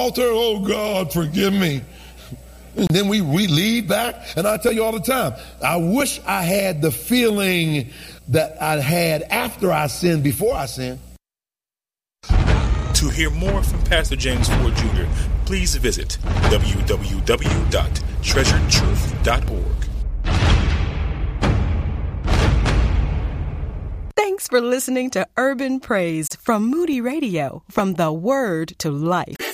altar, oh God, forgive me. And then we lead back. And I tell you all the time, I wish I had the feeling that I had after I sinned, before I sinned. To hear more from Pastor James Ford Jr., please visit www.treasuredtruth.org. Thanks for listening to Urban Praise from Moody Radio, from the Word to Life.